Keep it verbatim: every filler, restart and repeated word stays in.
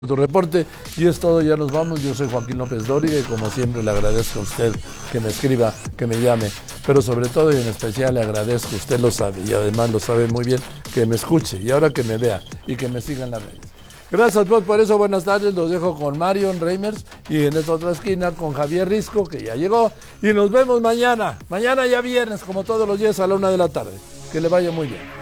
Tu reporte y es todo, ya nos vamos. Yo soy Joaquín López Dóriga y como siempre le agradezco a usted que me escriba, que me llame, pero sobre todo y en especial le agradezco, usted lo sabe y además lo sabe muy bien, que me escuche y ahora que me vea y que me siga en las redes. Gracias a todos por eso, buenas tardes, los dejo con Marion Reimers y en esta otra esquina con Javier Risco, que ya llegó, y nos vemos mañana, mañana ya viernes como todos los días a la una de la tarde. Que le vaya muy bien.